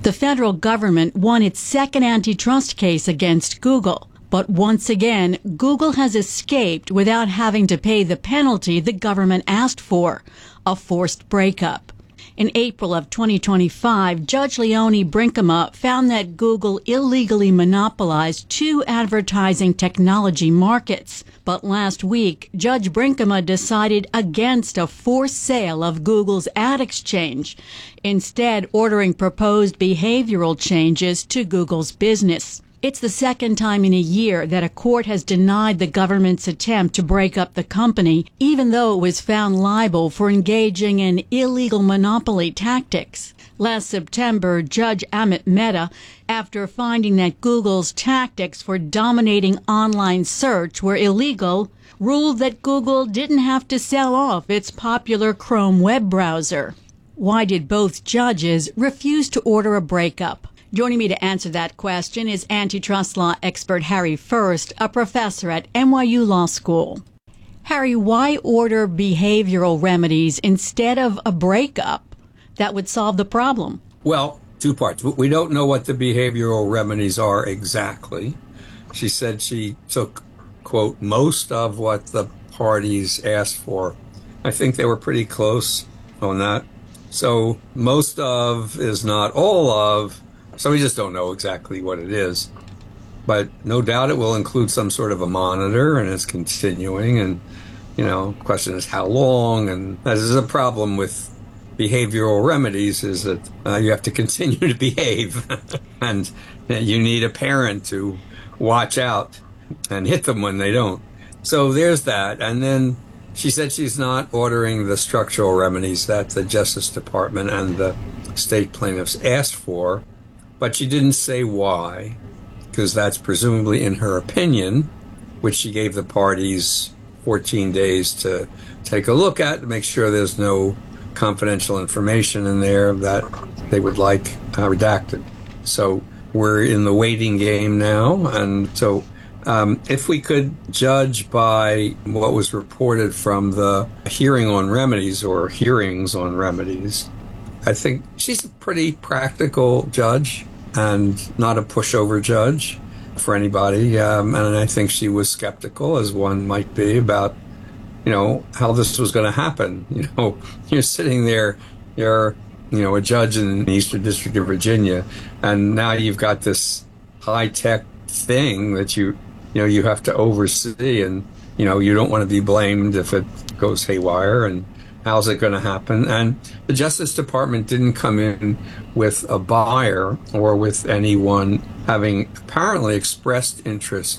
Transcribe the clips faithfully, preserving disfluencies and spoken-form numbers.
The federal government won its second antitrust case against Google. But once again, Google has escaped without having to pay the penalty the government asked for, a forced breakup. In April of twenty twenty-five, Judge Leonie Brinkema found that Google illegally monopolized two advertising technology markets. But last week, Judge Brinkema decided against a forced sale of Google's ad exchange, instead ordering proposed behavioral changes to Google's business. It's the second time in a year that a court has denied the government's attempt to break up the company, even though it was found liable for engaging in illegal monopoly tactics. Last September, Judge Amit Mehta, after finding that Google's tactics for dominating online search were illegal, ruled that Google didn't have to sell off its popular Chrome web browser. Why did both judges refuse to order a breakup? Joining me to answer that question is antitrust law expert Harry First, a professor at N Y U Law School. Harry, why order behavioral remedies instead of a breakup that would solve the problem? Well, two parts. We don't know what the behavioral remedies are exactly. She said she took, quote, most of what the parties asked for. I think they were pretty close on that. So most of is not all of. So we just don't know exactly what it is. But no doubt it will include some sort of a monitor, and it's continuing. And, you know, the question is how long. And this is a problem with behavioral remedies, is that uh, you have to continue to behave. And you need a parent to watch out and hit them when they don't. So there's that. And then she said she's not ordering the structural remedies that the Justice Department and the state plaintiffs asked for. But she didn't say why, because that's presumably in her opinion, which she gave the parties fourteen days to take a look at to make sure there's no confidential information in there that they would like uh, redacted. So we're in the waiting game now. And so um, if we could judge by what was reported from the hearing on remedies or hearings on remedies, I think she's a pretty practical judge and not a pushover judge for anybody. Um, and I think she was skeptical, as one might be, about, you know, how this was going to happen. You know, you're sitting there, you're, you know, a judge in the Eastern District of Virginia, and now you've got this high-tech thing that you, you know, you have to oversee, and, you know, you don't want to be blamed if it goes haywire, and how's it going to happen? And the Justice Department didn't come in with a buyer or with anyone having apparently expressed interest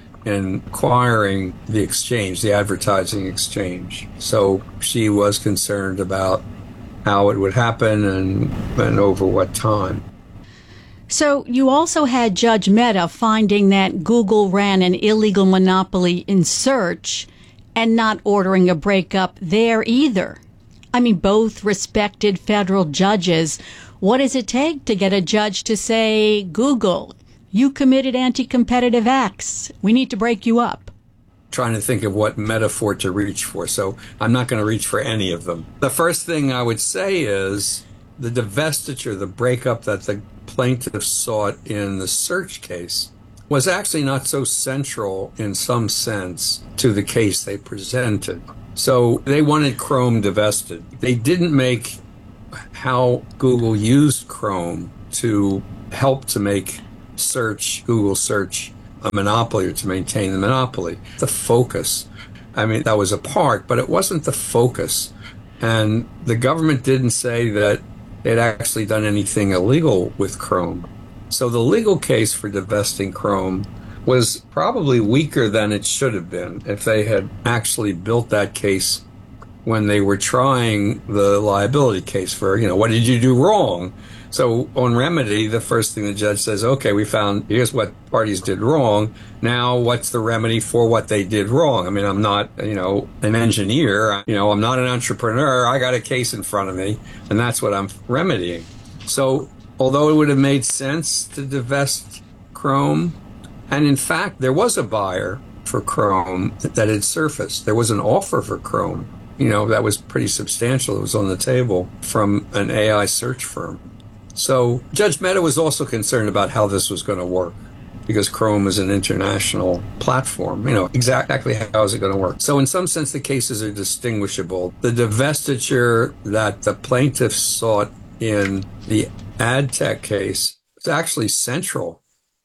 in acquiring the exchange, the advertising exchange. So she was concerned about how it would happen and, and over what time. So you also had Judge Mehta finding that Google ran an illegal monopoly in search and not ordering a breakup there either. I mean, both respected federal judges. What does it take to get a judge to say, Google, you committed anti-competitive acts. We need to break you up? Trying to think of what metaphor to reach for, so I'm not going to reach for any of them. The first thing I would say is the divestiture, the breakup that the plaintiffs sought in the search case was actually not so central in some sense to the case they presented. So they wanted Chrome divested. They didn't make how Google used Chrome to help to make search, Google search, a monopoly or to maintain the monopoly. The focus. I mean, that was a part, but it wasn't the focus. And the government didn't say that they'd actually done anything illegal with Chrome. So the legal case for divesting Chrome was probably weaker than it should have been if they had actually built that case when they were trying the liability case for, you know, what did you do wrong? So on remedy, the first thing the judge says, okay, we found, here's what parties did wrong. Now what's the remedy for what they did wrong? I mean, I'm not, you know, an engineer, you know, I'm not an entrepreneur. I got a case in front of me, and that's what I'm remedying. So although it would have made sense to divest Chrome, and in fact, there was a buyer for Chrome that had surfaced. There was an offer for Chrome, you know, that was pretty substantial. It was on the table from an A I search firm. So Judge Mehta was also concerned about how this was going to work, because Chrome is an international platform. You know, exactly how is it going to work? So in some sense, the cases are distinguishable. The divestiture that the plaintiffs sought in the ad tech case is actually central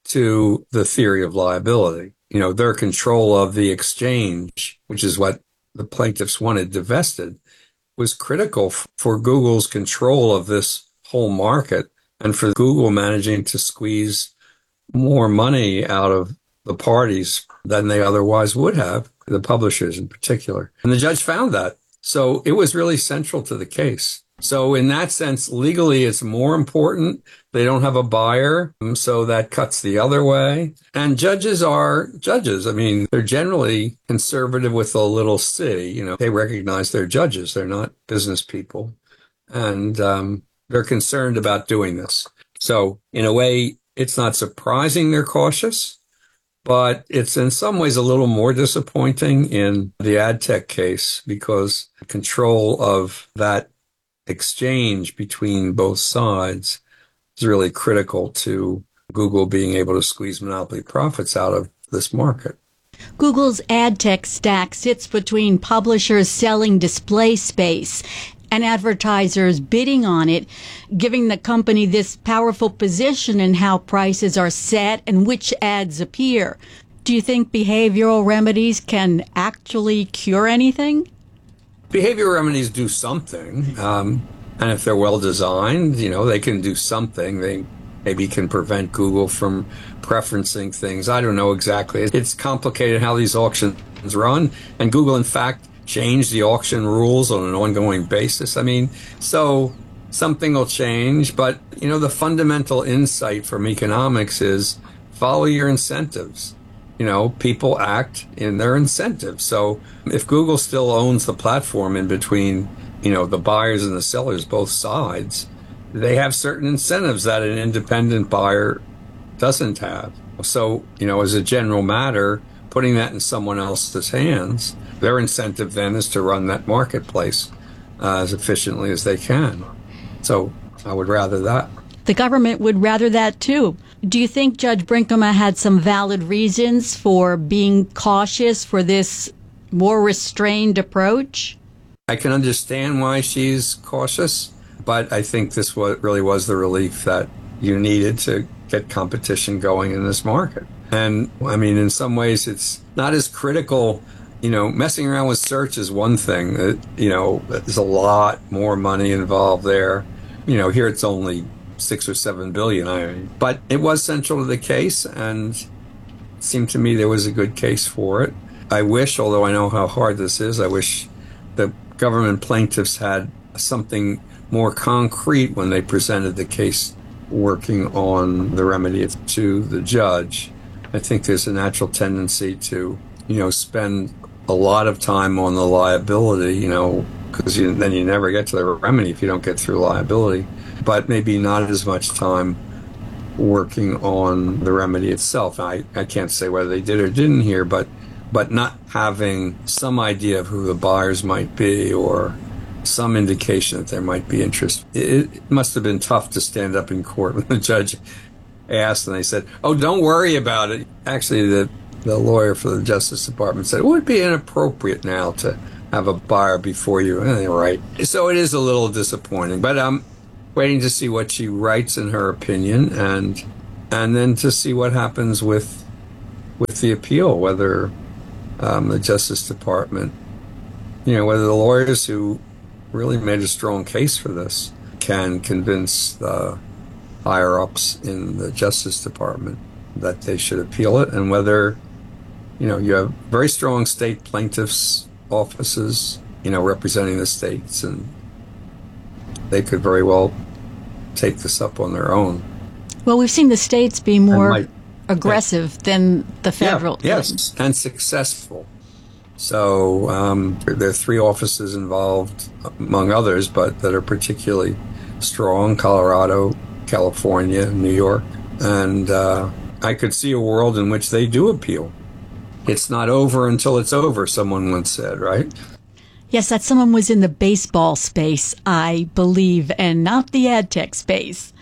to the theory of liability. You know, their control of the exchange, which is what the plaintiffs wanted divested, was critical for Google's control of this whole market and for Google managing to squeeze more money out of the parties than they otherwise would have, the publishers in particular. And the judge found that. So it was really central to the case. So in that sense, legally, it's more important. They don't have a buyer, so that cuts the other way. And judges are judges. I mean, they're generally conservative with a little c. You know, they recognize they're judges. They're not business people. And um, they're concerned about doing this. So in a way, it's not surprising they're cautious, but it's in some ways a little more disappointing in the ad tech case, because control of that exchange between both sides is really critical to Google being able to squeeze monopoly profits out of this market. Google's ad tech stack sits between publishers selling display space and advertisers bidding on it, giving the company this powerful position in how prices are set and which ads appear. Do you think behavioral remedies can actually cure anything? Behavioral remedies do something, um, and if they're well designed, you know, they can do something. They maybe can prevent Google from preferencing things. I don't know exactly. It's complicated how these auctions run, and Google, in fact, changed the auction rules on an ongoing basis. I mean, so something will change, but, you know, the fundamental insight from economics is follow your incentives. You know, people act in their incentives. So if Google still owns the platform in between, you know, the buyers and the sellers, both sides, they have certain incentives that an independent buyer doesn't have. So, you know, as a general matter, putting that in someone else's hands, their incentive then is to run that marketplace uh, as efficiently as they can. So I would rather that. The government would rather that too. Do you think Judge Brinkema had some valid reasons for being cautious for this more restrained approach? I can understand why she's cautious, but I think this was, really was the relief that you needed to get competition going in this market. And I mean, in some ways, it's not as critical. You know, messing around with search is one thing. That, you know, there's a lot more money involved there. You know, here it's only six or seven billion. I mean, but it was central to the case, and it seemed to me there was a good case for it. I wish, although I know how hard this is, I wish the government plaintiffs had something more concrete when they presented the case working on the remedy to the judge. I think there's a natural tendency to, you know, spend a lot of time on the liability, you know, because you, then you never get to the remedy if you don't get through liability. But maybe not as much time working on the remedy itself. I, I can't say whether they did or didn't here, but but not having some idea of who the buyers might be or some indication that there might be interest. It, it must have been tough to stand up in court when the judge asked and they said, oh, don't worry about it. Actually, the, the lawyer for the Justice Department said, it would be inappropriate now to have a buyer before you. And they're right. So it is a little disappointing, but I'm waiting to see what she writes in her opinion, and and then to see what happens with with the appeal, whether um, the Justice Department, you know, whether the lawyers who really made a strong case for this can convince the higher-ups in the Justice Department that they should appeal it, and whether, you know, you have very strong state plaintiffs' offices, you know, representing the states, and they could very well take this up on their own. Well, we've seen the states be more might, aggressive yeah. than the federal. Yeah, yes, and successful. So um, there are three offices involved, among others, but that are particularly strong: Colorado, California, New York. And uh, I could see a world in which they do appeal. It's not over until it's over, someone once said, right? Yes, that someone was in the baseball space, I believe, and not the ad tech space.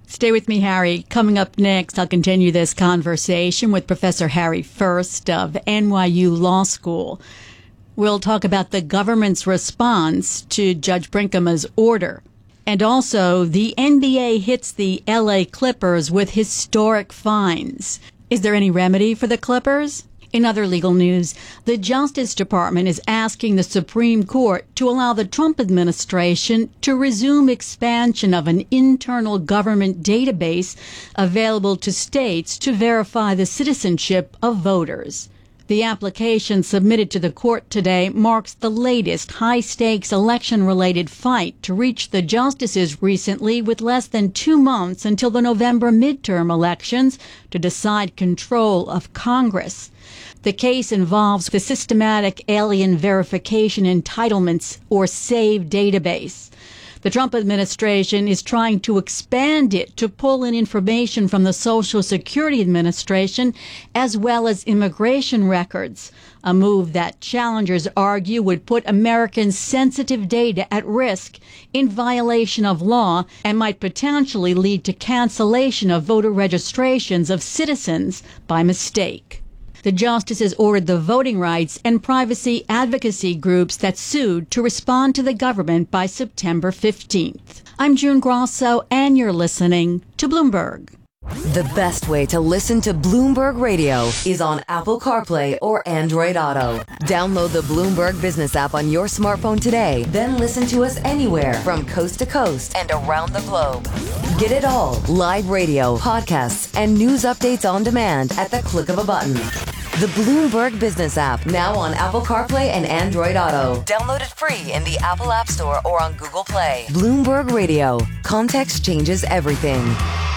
Stay with me, Harry. Coming up next, I'll continue this conversation with Professor Harry First of N Y U Law School. We'll talk about the government's response to Judge Brinkema's order. And also, the N B A hits the L A Clippers with historic fines. Is there any remedy for the Clippers? In other legal news, the Justice Department is asking the Supreme Court to allow the Trump administration to resume expansion of an internal government database available to states to verify the citizenship of voters. The application submitted to the court today marks the latest high-stakes election-related fight to reach the justices recently, with less than two months until the November midterm elections to decide control of Congress. The case involves the Systematic Alien Verification Entitlements, or SAVE database. The Trump administration is trying to expand it to pull in information from the Social Security Administration as well as immigration records, a move that challengers argue would put Americans' sensitive data at risk, in violation of law, and might potentially lead to cancellation of voter registrations of citizens by mistake. The justices ordered the voting rights and privacy advocacy groups that sued to respond to the government by September fifteenth. I'm June Grosso, and you're listening to Bloomberg. The best way to listen to Bloomberg Radio is on Apple CarPlay or Android Auto. Download the Bloomberg Business app on your smartphone today, then listen to us anywhere from coast to coast and around the globe. Get it all, live radio, podcasts, and news updates on demand at the click of a button. The Bloomberg Business app, now on Apple CarPlay and Android Auto. Download it free in the Apple App Store or on Google Play. Bloomberg Radio. Context changes everything.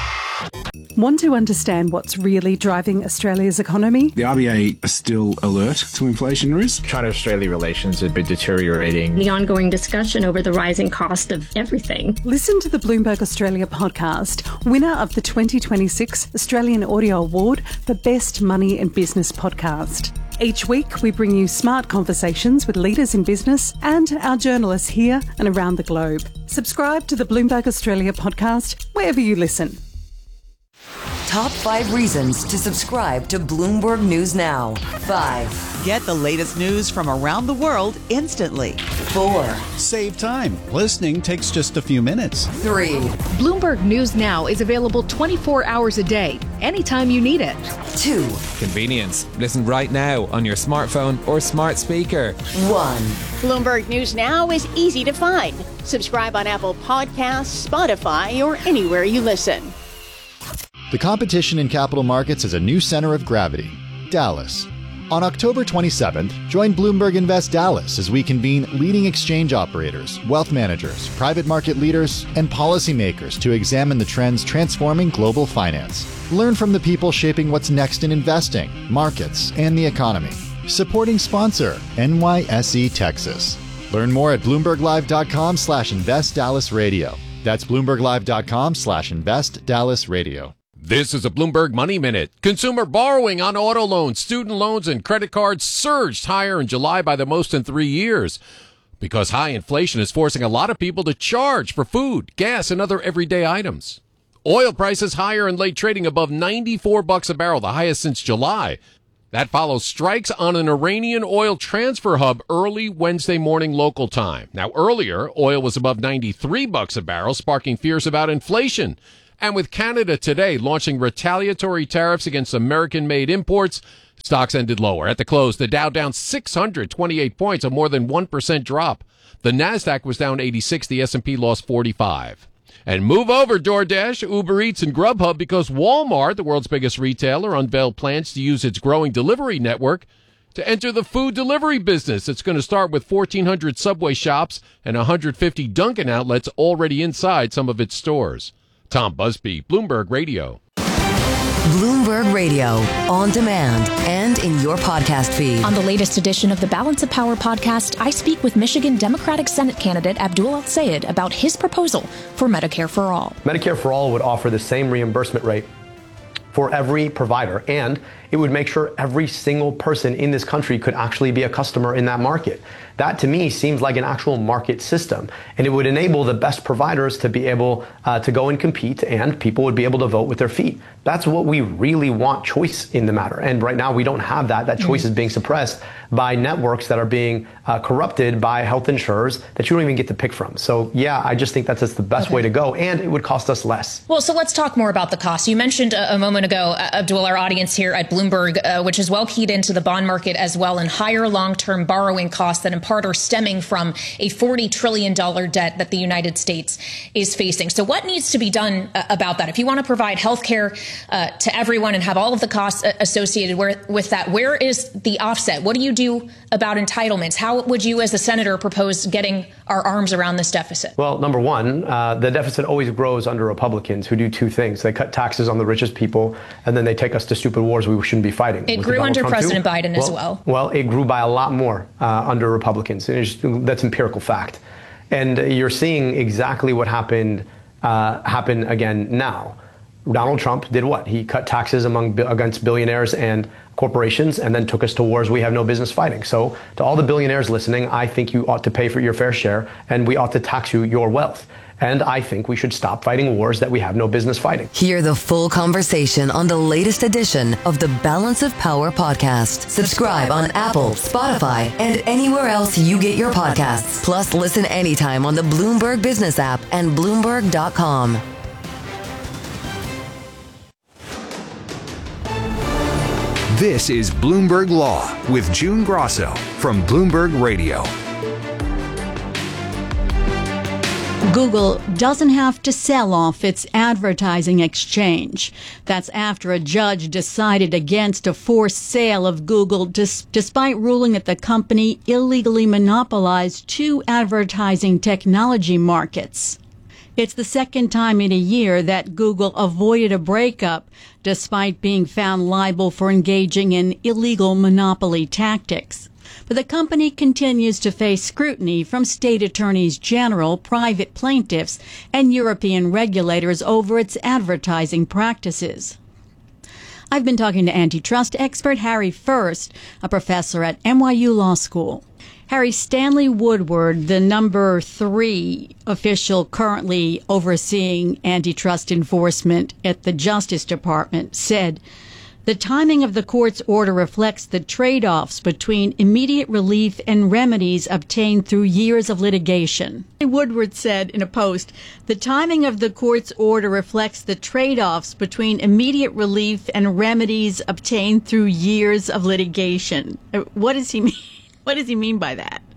Want to understand what's really driving Australia's economy? The R B A are still alert to inflation risk. China-Australia relations have been deteriorating. The ongoing discussion over the rising cost of everything. Listen to the Bloomberg Australia podcast, winner of the twenty twenty-six Australian Audio Award for Best Money and Business Podcast. Each week, we bring you smart conversations with leaders in business and our journalists here and around the globe. Subscribe to the Bloomberg Australia podcast wherever you listen. Top five reasons to subscribe to Bloomberg News Now. Five. Get the latest news from around the world instantly. Four. Save time. Listening takes just a few minutes. Three. Bloomberg News Now is available twenty-four hours a day, anytime you need it. Two. Convenience. Listen right now on your smartphone or smart speaker. One. Bloomberg News Now is easy to find. Subscribe on Apple Podcasts, Spotify, or anywhere you listen. The competition in capital markets has a new center of gravity, Dallas. On October twenty-seventh, join Bloomberg Invest Dallas as we convene leading exchange operators, wealth managers, private market leaders, and policymakers to examine the trends transforming global finance. Learn from the people shaping what's next in investing, markets, and the economy. Supporting sponsor, N Y S E Texas. Learn more at bloomberglive.com slash invest Dallas radio. That's bloomberglive.com slash invest Dallas radio. This is a Bloomberg Money Minute. Consumer borrowing on auto loans, student loans, and credit cards surged higher in July by the most in three years because high inflation is forcing a lot of people to charge for food, gas, and other everyday items. Oil prices higher and late trading above ninety-four bucks a barrel, the highest since July. That follows strikes on an Iranian oil transfer hub early Wednesday morning local time. Now, earlier, oil was above ninety-three bucks a barrel, sparking fears about inflation. And with Canada today launching retaliatory tariffs against American-made imports, stocks ended lower. At the close, the Dow down six hundred twenty-eight points, a more than one percent drop. The Nasdaq was down eighty-six, the S and P lost forty-five. And move over, DoorDash, Uber Eats, and Grubhub, because Walmart, the world's biggest retailer, unveiled plans to use its growing delivery network to enter the food delivery business. It's going to start with fourteen hundred Subway shops and one hundred fifty Dunkin' outlets already inside some of its stores. Tom Busby, Bloomberg Radio. Bloomberg Radio, on demand and in your podcast feed. On the latest edition of the Balance of Power podcast, I speak with Michigan Democratic Senate candidate Abdul El-Sayed about his proposal for Medicare for All. Medicare for All would offer the same reimbursement rate for every provider, and it would make sure every single person in this country could actually be a customer in that market. That to me seems like an actual market system, and it would enable the best providers to be able uh, to go and compete, and people would be able to vote with their feet. That's what we really want, choice in the matter. And right now we don't have that. That choice mm-hmm. is being suppressed by networks that are being uh, corrupted by health insurers that you don't even get to pick from. So yeah, I just think that's just the best okay. way to go, and it would cost us less. Well, so let's talk more about the cost. You mentioned a, a moment ago, uh, Abdul, our audience here at Bloomberg, uh, which is well keyed into the bond market as well, and higher long-term borrowing costs that in part are stemming from a forty trillion dollars debt that the United States is facing. So what needs to be done uh, about that? If you want to provide health care uh, to everyone and have all of the costs uh, associated where, with that, where is the offset? What do you do about entitlements? How would you as a senator propose getting our arms around this deficit? Well, number one, uh, the deficit always grows under Republicans who do two things. They cut taxes on the richest people, and then they take us to stupid wars we shouldn't be fighting. It grew under Trump President too. Biden well, as well. Well, it grew by a lot more uh, under Republicans. It's, that's empirical fact. And you're seeing exactly what happened uh, happen again now. Donald Trump did what? He cut taxes among against billionaires and corporations, and then took us to wars we have no business fighting. So to all the billionaires listening, I think you ought to pay for your fair share, and we ought to tax you your wealth. And I think we should stop fighting wars that we have no business fighting. Hear the full conversation on the latest edition of the Balance of Power podcast. Subscribe on Apple, Spotify, and anywhere else you get your podcasts. Plus, listen anytime on the Bloomberg Business app and Bloomberg dot com. This is Bloomberg Law with June Grosso from Bloomberg Radio. Google doesn't have to sell off its advertising exchange. That's after a judge decided against a forced sale of Google, dis- despite ruling that the company illegally monopolized two advertising technology markets. It's the second time in a year that Google avoided a breakup, despite being found liable for engaging in illegal monopoly tactics. But the company continues to face scrutiny from state attorneys general, private plaintiffs, and European regulators over its advertising practices. I've been talking to antitrust expert Harry First, a professor at N Y U Law School. Harry, Stanley Woodward, the number three official currently overseeing antitrust enforcement at the Justice Department, said, "The timing of the court's order reflects the trade-offs between immediate relief and remedies obtained through years of litigation." Woodward said in a post, "The timing of the court's order reflects the trade-offs between immediate relief and remedies obtained through years of litigation." What does he mean? What does he mean by that?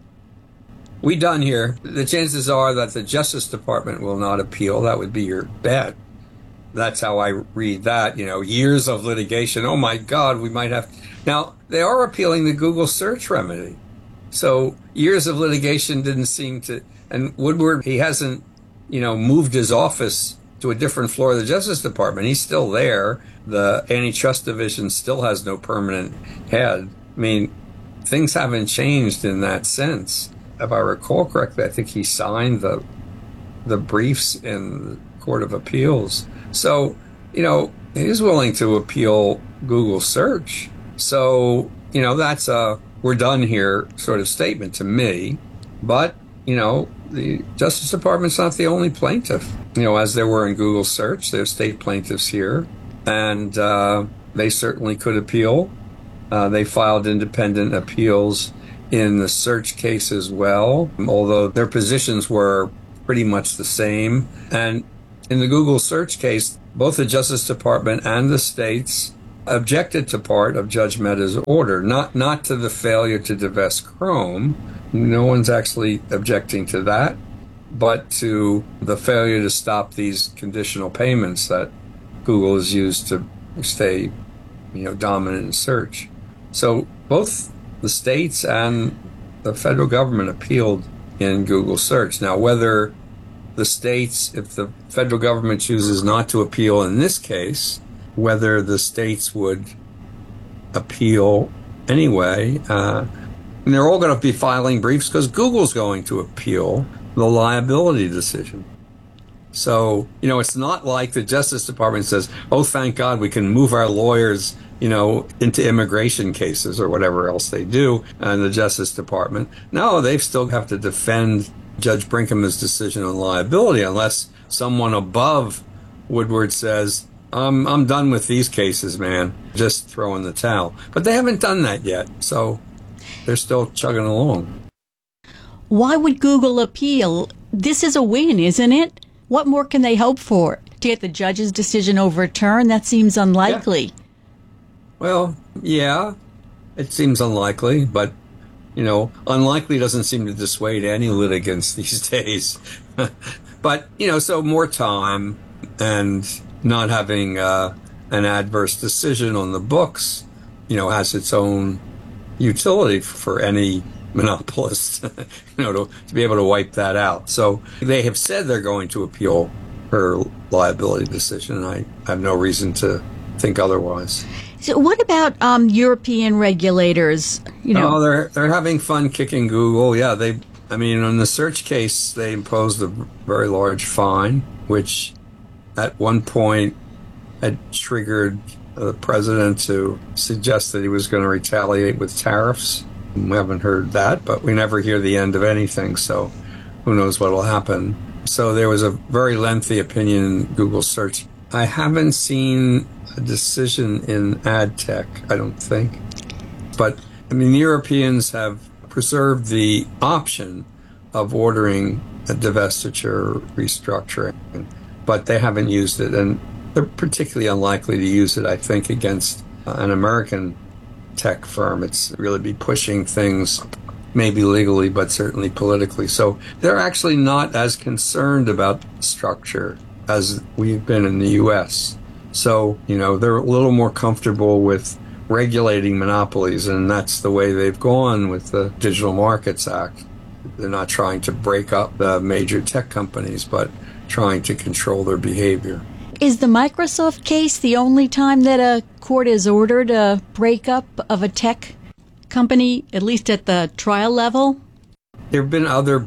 We done here. The chances are that the Justice Department will not appeal. That would be your bet. That's how I read that. You know, years of litigation. Oh my God, we might have. Now, they are appealing the Google search remedy. So years of litigation didn't seem to. And Woodward, he hasn't, you know, moved his office to a different floor of the Justice Department. He's still there. The antitrust division still has no permanent head. I mean, things haven't changed in that sense. If I recall correctly, I think he signed the the briefs in the Court of Appeals. So, you know, he's willing to appeal Google search. So, you know, that's a we're done here sort of statement to me. But, you know, the Justice Department's not the only plaintiff. You know, as there were in Google search, there's state plaintiffs here, and uh, they certainly could appeal. Uh, they filed independent appeals in the search case as well, although their positions were pretty much the same. And in the Google search case, both the Justice Department and the states objected to part of Judge Mehta's order, not not to the failure to divest Chrome. No one's actually objecting to that, but to the failure to stop these conditional payments that Google has used to stay, you know, dominant in search. So both the states and the federal government appealed in Google search. Now, whether the states, if the federal government chooses not to appeal in this case, whether the states would appeal anyway, uh, and they're all going to be filing briefs because Google's going to appeal the liability decision. So, you know, it's not like the Justice Department says, oh, thank God we can move our lawyers, you know, into immigration cases or whatever else they do in the Justice Department. No, they still have to defend Judge Brinkema's decision on liability unless someone above Woodward says, um, I'm done with these cases, man. Just throw in the towel. But they haven't done that yet, so they're still chugging along. Why would Google appeal? This is a win, isn't it? What more can they hope for? To get the judge's decision overturned? That seems unlikely. Yeah. Well, yeah, it seems unlikely, but, you know, unlikely doesn't seem to dissuade any litigants these days. But, you know, so more time and not having uh, an adverse decision on the books, you know, has its own utility for any monopolist, you know, to, to be able to wipe that out. So they have said they're going to appeal her liability decision, and I have no reason to think otherwise. So what about um, European regulators? You know, oh, they're they're having fun kicking Google. Yeah, they. I mean, on the search case, they imposed a very large fine, which at one point had triggered the president to suggest that he was going to retaliate with tariffs. We haven't heard that, but we never hear the end of anything, so who knows what will happen. So there was a very lengthy opinion in Google search. I haven't seen a decision in ad tech, I don't think. But, I mean, the Europeans have preserved the option of ordering a divestiture restructuring, but they haven't used it, and they're particularly unlikely to use it, I think, against uh, an American tech firm. It's really be pushing things maybe legally, but certainly politically. So they're actually not as concerned about structure as we've been in the U S. So, you know, they're a little more comfortable with regulating monopolies, and that's the way they've gone with the Digital Markets Act. They're not trying to break up the major tech companies, but trying to control their behavior. Is the Microsoft case the only time that a court has ordered a breakup of a tech company, at least at the trial level? There have been other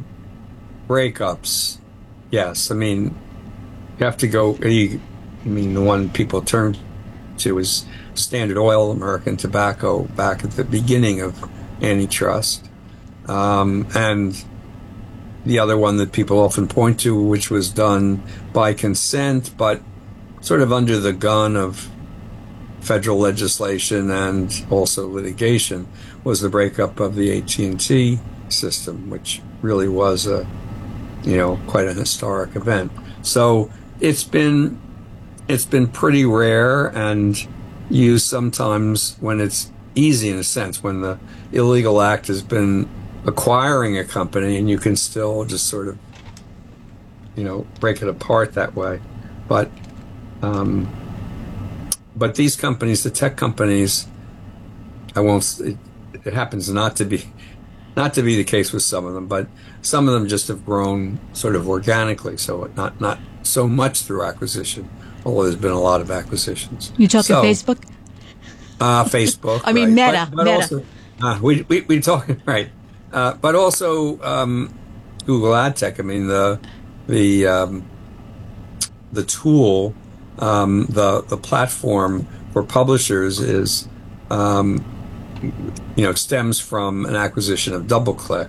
breakups, yes. I mean, you have to go, you, I mean, the one people turn to is Standard Oil, American Tobacco, back at the beginning of antitrust. Um, and the other one that people often point to, which was done by consent, but sort of under the gun of federal legislation and also litigation, was the breakup of the A T and T system, which really was a, you know, quite a historic event. So it's been it's been pretty rare and used sometimes when it's easy, in a sense, when the illegal act has been acquiring a company and you can still just sort of, you know, break it apart that way. But Um, but these companies, the tech companies, I won't. It, it happens not to be, not to be the case with some of them, but some of them just have grown sort of organically. So not not so much through acquisition, although there's been a lot of acquisitions. You talking so, Facebook? Uh, Facebook. I mean, right. Meta. But, but Meta. Also, uh, we we we talking right, uh, but also um, Google Ad Tech. I mean the the um, the tool. Um, the the platform for publishers is, um, you know, stems from an acquisition of DoubleClick,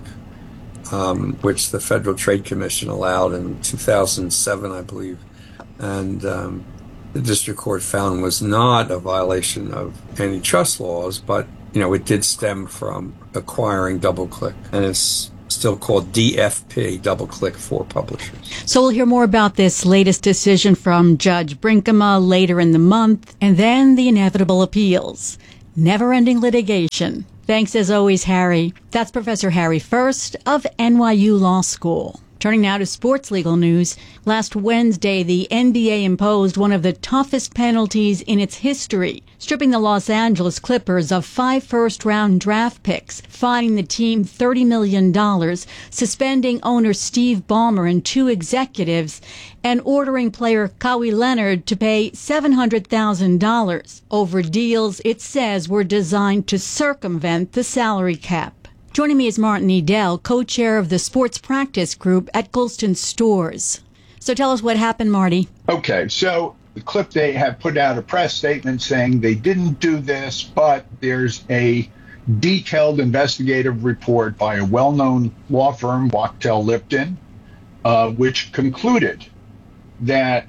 um, which the Federal Trade Commission allowed in two thousand seven, I believe, and um, the district court found was not a violation of antitrust laws, but you know, it did stem from acquiring DoubleClick, and it's still called D F P, DoubleClick for Publishers. So we'll hear more about this latest decision from Judge Brinkema later in the month, and then the inevitable appeals. Never-ending litigation. Thanks as always, Harry. That's Professor Harry First of N Y U Law School. Turning now to sports legal news. Last Wednesday, the N B A imposed one of the toughest penalties in its history, stripping the Los Angeles Clippers of five first-round draft picks, fining the team thirty million dollars, suspending owner Steve Ballmer and two executives, and ordering player Kawhi Leonard to pay seven hundred thousand dollars over deals it says were designed to circumvent the salary cap. Joining me is Martin Edel, co-chair of the Sports Practice Group at Golston Stores. So tell us what happened, Marty. Okay, so the Clip, they have put out a press statement saying they didn't do this, but there's a detailed investigative report by a well-known law firm, Wachtell Lipton, uh, which concluded that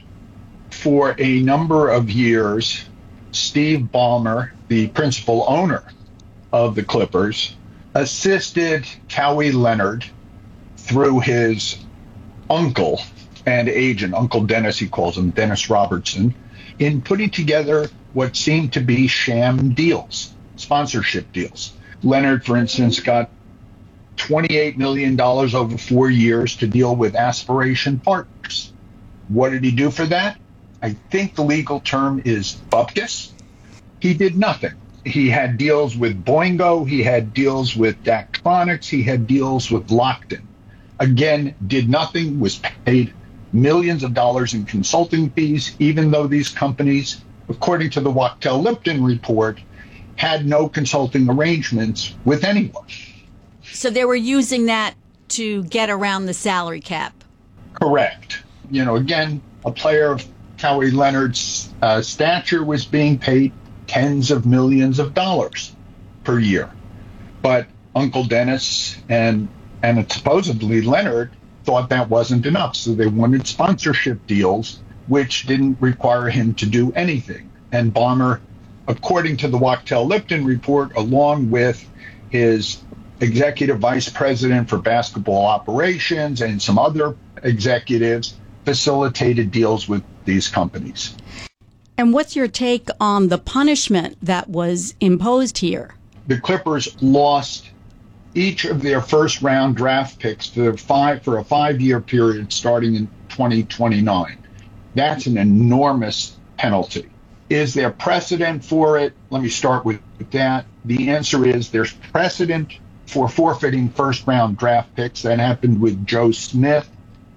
for a number of years, Steve Ballmer, the principal owner of the Clippers, assisted Kawhi Leonard through his uncle and agent, Uncle Dennis, he calls him, Dennis Robertson, in putting together what seemed to be sham deals, sponsorship deals. Leonard, for instance, got twenty-eight million dollars over four years to deal with Aspiration Partners. What did he do for that? I think the legal term is bupkis. He did nothing. He had deals with Boingo. He had deals with Daktronics. He had deals with Lockton. Again, did nothing, was paid millions of dollars in consulting fees, even though these companies, according to the Wachtell Lipton report, had no consulting arrangements with anyone. So they were using that to get around the salary cap. Correct. You know, again, a player of Kawhi Leonard's uh, stature was being paid tens of millions of dollars per year. But Uncle Dennis and and supposedly Leonard thought that wasn't enough. So they wanted sponsorship deals, which didn't require him to do anything. And Ballmer, according to the Wachtell Lipton report, along with his executive vice president for basketball operations and some other executives, facilitated deals with these companies. And what's your take on the punishment that was imposed here? The Clippers lost each of their first round draft picks for five for a five-year period starting in twenty twenty-nine. That's an enormous penalty. Is there precedent for it? Let me start with that. The answer is there's precedent for forfeiting first round draft picks. That happened with Joe Smith,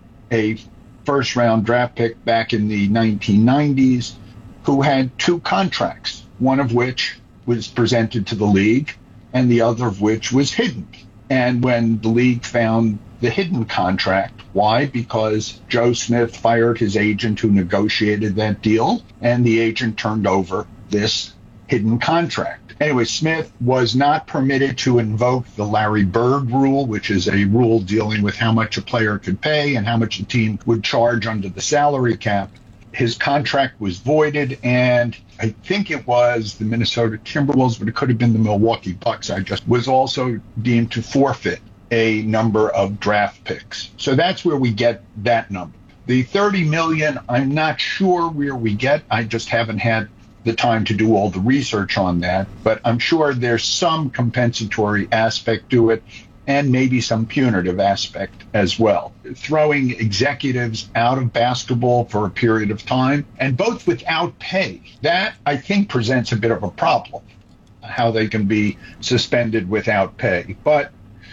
a first round draft pick back in the nineteen nineties, who had two contracts, one of which was presented to the league and the other of which was hidden. And when the league found the hidden contract, why? Because Joe Smith fired his agent who negotiated that deal, and the agent turned over this hidden contract. Anyway, Smith was not permitted to invoke the Larry Bird rule, which is a rule dealing with how much a player could pay and how much a team would charge under the salary cap. His contract was voided, and I think it was the Minnesota Timberwolves, but it could have been the Milwaukee Bucks. I just was also deemed to forfeit a number of draft picks. So that's where we get that number. The thirty million, I'm not sure where we get. I just haven't had the time to do all the research on that, but I'm sure there's some compensatory aspect to it and maybe some punitive aspect as well. Throwing executives out of basketball for a period of time, and both without pay, that I think presents a bit of a problem, how they can be suspended without pay. But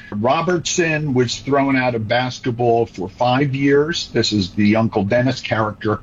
Robertson was thrown out of basketball for five years. This is the Uncle Dennis character.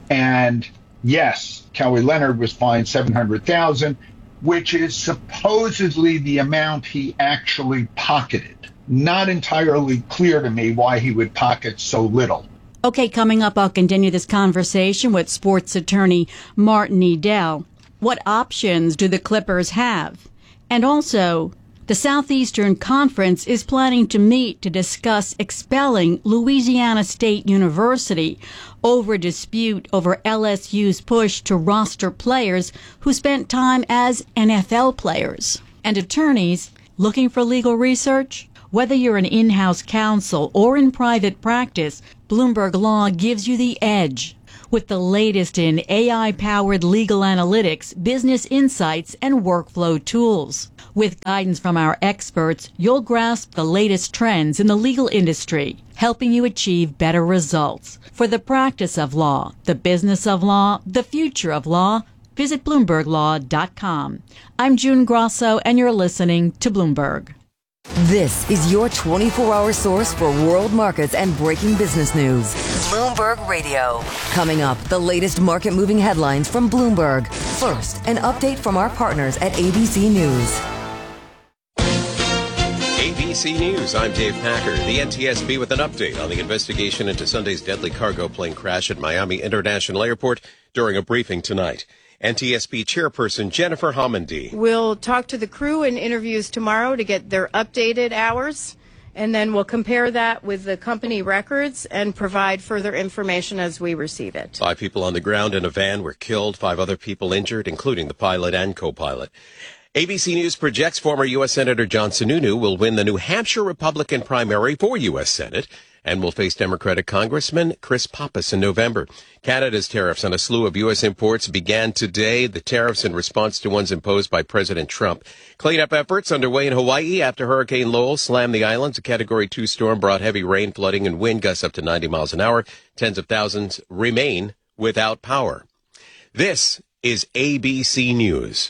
And yes, Kawhi Leonard was fined seven hundred thousand dollars, which is supposedly the amount he actually pocketed. Not entirely clear to me why he would pocket so little. Okay, coming up, I'll continue this conversation with sports attorney Martin Edel. What options do the Clippers have? And also, the Southeastern Conference is planning to meet to discuss expelling Louisiana State University over a dispute over L S U's push to roster players who spent time as N F L players. And attorneys looking for legal research? Whether you're an in-house counsel or in private practice, Bloomberg Law gives you the edge. With the latest in A I-powered legal analytics, business insights, and workflow tools. With guidance from our experts, you'll grasp the latest trends in the legal industry, helping you achieve better results. For the practice of law, the business of law, the future of law, visit Bloomberg Law dot com. I'm June Grosso, and you're listening to Bloomberg. This is your twenty-four hour source for world markets and breaking business news. Bloomberg Radio. Coming up, the latest market-moving headlines from Bloomberg. First, an update from our partners at A B C News. A B C News, I'm Dave Packer. The N T S B with an update on the investigation into Sunday's deadly cargo plane crash at Miami International Airport during a briefing tonight. N T S B chairperson Jennifer Homendy. We'll talk to the crew in interviews tomorrow to get their updated hours, and then we'll compare that with the company records and provide further information as we receive it. Five people on the ground in a van were killed, five other people injured, including the pilot and co-pilot. A B C News projects former U S Senator John Sununu will win the New Hampshire Republican primary for U S Senate and will face Democratic Congressman Chris Pappas in November. Canada's tariffs on a slew of U S imports began today. The tariffs in response to ones imposed by President Trump. Cleanup efforts underway in Hawaii after Hurricane Lowell slammed the islands. A Category two storm brought heavy rain, flooding, and wind gusts up to ninety miles an hour. Tens of thousands remain without power. This is A B C News.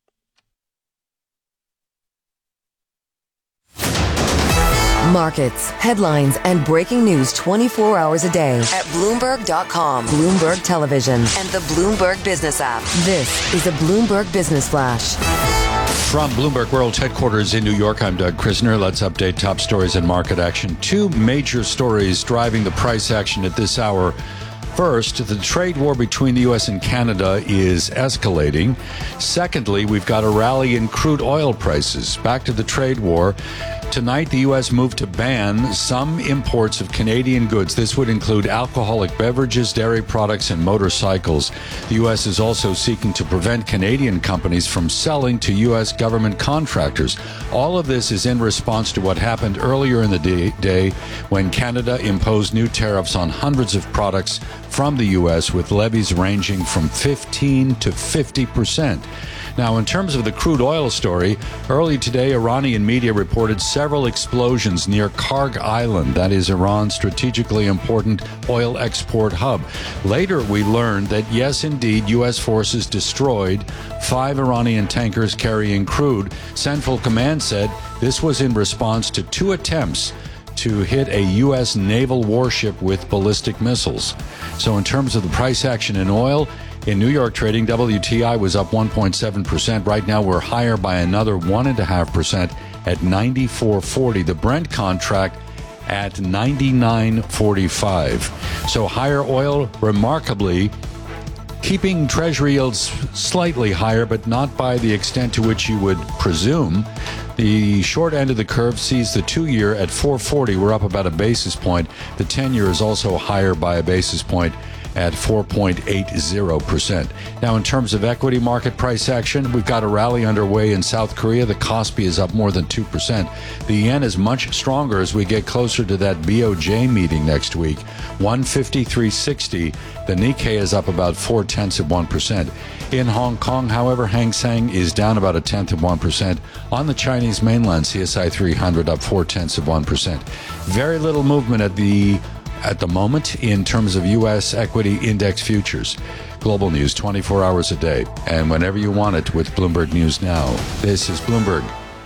Markets, headlines, and breaking news twenty-four hours a day at Bloomberg dot com, Bloomberg Television, and the Bloomberg Business app. This is a Bloomberg Business Flash. From Bloomberg World Headquarters in New York, I'm Doug Krisner. Let's update top stories and market action. Two major stories driving the price action at this hour. First, the trade war between the U S and Canada is escalating. Secondly, we've got a rally in crude oil prices. Back to the trade war. Tonight, the U S moved to ban some imports of Canadian goods. This would include alcoholic beverages, dairy products, and motorcycles. The U S is also seeking to prevent Canadian companies from selling to U S government contractors. All of this is in response to what happened earlier in the day when Canada imposed new tariffs on hundreds of products from the U S, with levies ranging from fifteen to fifty percent. Now, in terms of the crude oil story, early today, Iranian media reported several explosions near Karg Island, that is Iran's strategically important oil export hub. Later, we learned that, yes, indeed, U S forces destroyed five Iranian tankers carrying crude. Central Command said this was in response to two attempts to hit a U S naval warship with ballistic missiles. So in terms of the price action in oil, in New York trading, W T I was up one point seven percent. Right now, we're higher by another one point five percent at ninety-four forty. The Brent contract at ninety-nine forty-five. So higher oil, remarkably, keeping Treasury yields slightly higher, but not by the extent to which you would presume. The short end of the curve sees the two-year at four forty. We're up about a basis point. The ten-year is also higher by a basis point at four point eight zero percent. Now, in terms of equity market price action, we've got a rally underway in South Korea. The Kospi is up more than two percent. The yen is much stronger as we get closer to that B O J meeting next week. one fifty-three sixty. The Nikkei is up about four tenths of one percent. In Hong Kong, however, Hang Seng is down about a tenth of one percent. On the Chinese mainland, C S I three hundred up four tenths of one percent. Very little movement at the at the moment in terms of U S equity index futures. Global news twenty-four hours a day and whenever you want it with Bloomberg News Now. This is Bloomberg.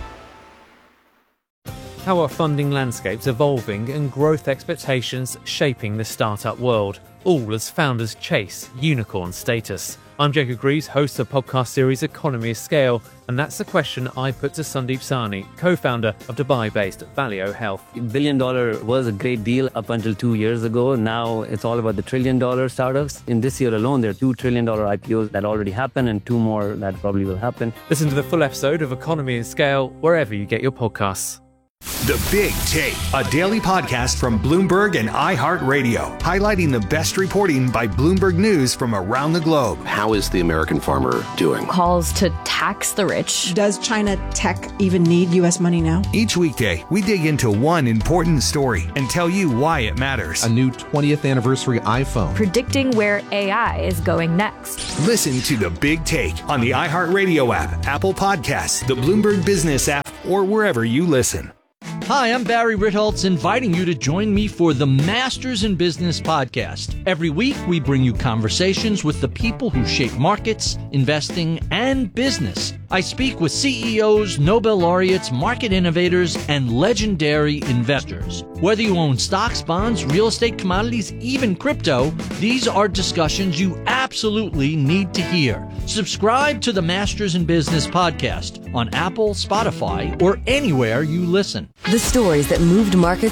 How are funding landscapes evolving and growth expectations shaping the startup world, all as founders chase unicorn status? I'm Jacob Greaves, host of the podcast series Economy of Scale, and that's the question I put to Sandeep Sahni, co-founder of Dubai-based Valeo Health. Billion dollar was a great deal up until two years ago. Now it's all about the trillion dollar startups. In this year alone, there are two trillion dollar I P Os that already happened and two more that probably will happen. Listen to the full episode of Economy of Scale wherever you get your podcasts. The Big Take, a daily podcast from Bloomberg and iHeartRadio, highlighting the best reporting by Bloomberg News from around the globe. How is the American farmer doing? Calls to tax the rich. Does China tech even need U S money now? Each weekday, we dig into one important story and tell you why it matters. A new twentieth anniversary iPhone. Predicting where A I is going next. Listen to The Big Take on the iHeartRadio app, Apple Podcasts, the Bloomberg Business app, or wherever you listen. Hi, I'm Barry Ritholtz, inviting you to join me for the Masters in Business podcast. Every week, we bring you conversations with the people who shape markets, investing, and business. I speak with C E Os, Nobel laureates, market innovators, and legendary investors. Whether you own stocks, bonds, real estate, commodities, even crypto, these are discussions you absolutely absolutely need to hear. Subscribe to the Masters in Business podcast on Apple, Spotify, or anywhere you listen. The stories that moved markets